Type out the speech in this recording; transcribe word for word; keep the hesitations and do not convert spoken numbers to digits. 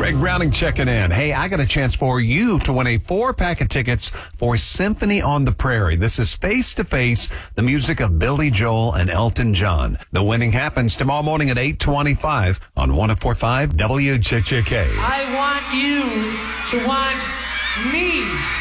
Greg Browning checking in. Hey, I got a chance for you to win a four-pack of tickets for Symphony on the Prairie. This is Face to Face, the music of Billy Joel and Elton John. The winning happens tomorrow morning at eight twenty-five on one oh four point five W J J K. I want you to want me.